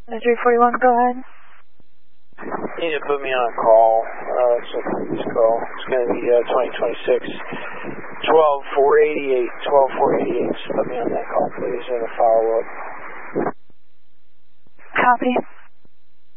The 341, go ahead. You need to put me on a call. It's a police call. It's going to be 2026 12488. 12488. Just put me on that call, please, and a follow-up. Copy.